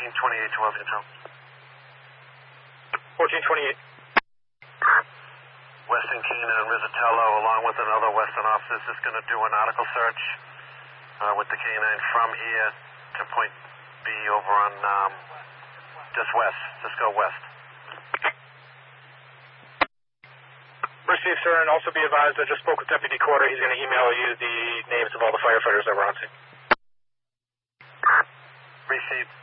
1428 to Wellington Control. 1428. Weston Keene and Rizzatello, along with another Western officer, is going to do an article search with the K9 from here to point B over on just west. Just go west. Received, sir, and also be advised I just spoke with Deputy Corder. He's going to email you the names of all the firefighters that were on scene. Received.